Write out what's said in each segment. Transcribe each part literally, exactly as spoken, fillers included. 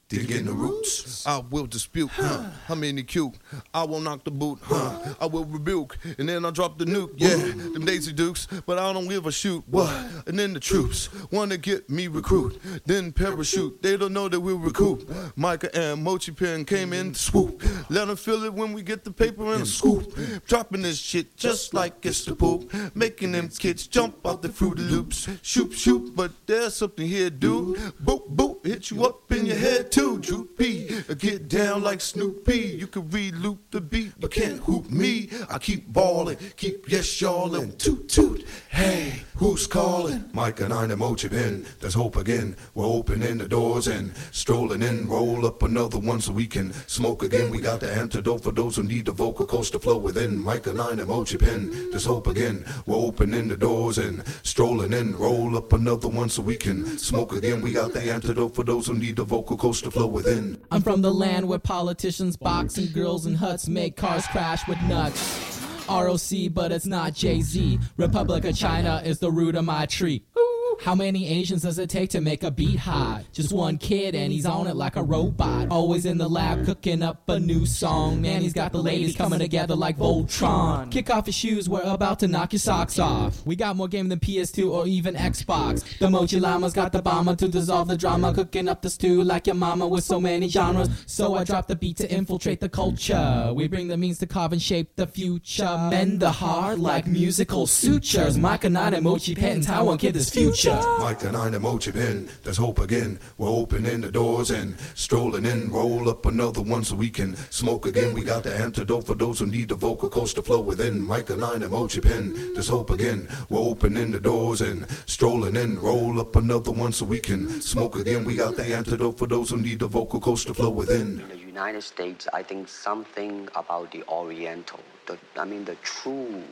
digging the roots. I will dispute, huh? How many cute? I will knock the boot, huh? I will rebuke, and then I drop the nuke, yeah. Them Daisy Dukes, but I don't give a shoot, what? And then the troops wanna get me recruit, then parachute. They don't know that we'll recoup. Micah and Mochi Pen came in to swoop. Let them feel it when we get the paper and a scoop. Dropping this shit just like it's the poop. Making them kids jump out the Fruity Loops. Shoot, shoot, but there's something here, dude. Boop, boop, hit you up in your head too. Droopy, get down like Snoopy. You can re-loop the beat, but can't hoop me. I keep ballin', keep yes y'allin'. Toot, toot, hey, who's calling? Mike and I and Mochi Pen, there's hope again. We're opening the doors and strolling in. Roll up another one so we can smoke again. We got the antidote for those who need the vocal cords to flow within. Mike and I and Mochi Pen, there's hope again. We're opening the doors and strolling in. Roll up another one so we can smoke again. We got the antidote for those who need the vocal cords to flow within. I'm from the land where politicians box and girls in huts make cars crash with nuts. R O C, but it's not Jay-Z. Republic of China is the root of my tree. How many Asians does it take to make a beat hot? Just one kid and he's on it like a robot. Always in the lab cooking up a new song. Man, he's got the ladies coming together like Voltron. Kick off your shoes, we're about to knock your socks off. We got more game than P S two or even Xbox. The Mochi Llama's got the bomber to dissolve the drama. Cooking up the stew like your mama with so many genres. So I drop the beat to infiltrate the culture. We bring the means to carve and shape the future. Mend the heart like musical sutures. Micah nine and Mochi Pen, Taiwan kid is future. Mike and I and Mochi Pen, there's hope again. We're opening the doors and strolling in. Roll up another one so we can smoke again. We got the antidote for those who need the vocal cords to flow within. Mike and I and Mochi Pen, there's hope again. We're opening the doors and strolling in. Roll up another one so we can smoke again. We got the antidote for those who need the vocal cords to flow within. In the United States, I think something about the Oriental, the, I mean the true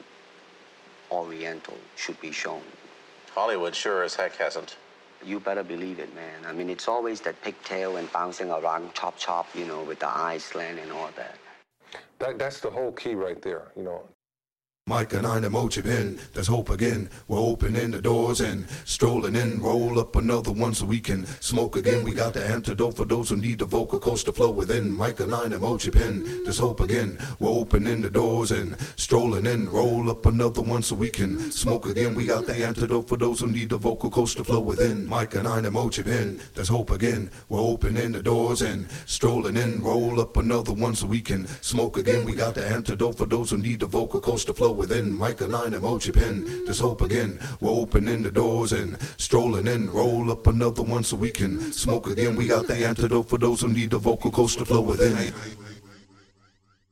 Oriental should be shown. Hollywood sure as heck hasn't. You better believe it, man. I mean, it's always that pigtail and bouncing around, chop chop, you know, with the eyes slant and all that. That that's the whole key right there, you know. Mike and I and Mochi Pen, there's hope again. We're opening the doors and strolling in. Roll up another one so we can smoke again. We got the antidote for those who need the vocal cords to flow within. Mike and I and Mochi Pen, there's hope again. We're opening the doors and strolling in. Roll up another one so we can smoke again. We got the antidote for those who need the vocal cords to flow within. Mike and I and Mochi Pen, there's hope again. We're opening the doors and strolling in. Roll up another one so we can smoke again. We got the antidote for those who need the vocal cords to flow within. Mike and I and Mochi Pen, there's hope again. We're opening the doors and strolling in. Roll up another one so we can smoke again. We got the antidote for those who need the vocal cords to flow within.